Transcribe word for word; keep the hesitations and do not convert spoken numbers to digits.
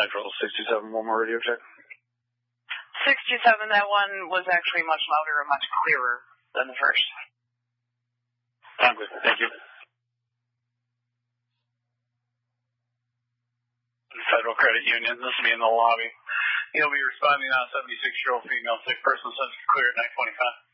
Central sixty-seven, one more radio check. sixty-seven, that one was actually much louder and much clearer than the first. I'm good. Thank you. Federal Credit Union, this will be in the lobby. He'll be responding on a seventy-six-year-old female sick person, subject to clear at nine twenty-five.